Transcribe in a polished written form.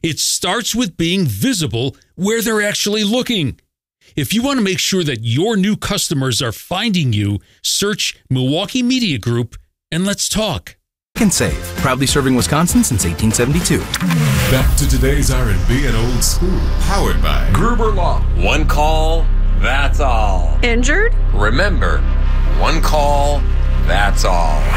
It starts with being visible where they're actually looking. If you want to make sure that your new customers are finding you, search Milwaukee Media Group and let's talk. And Save, proudly serving Wisconsin since 1872. Back to today's R&B and old school, powered by Gruber Law. One call, that's all. Injured? Remember, one call, that's all.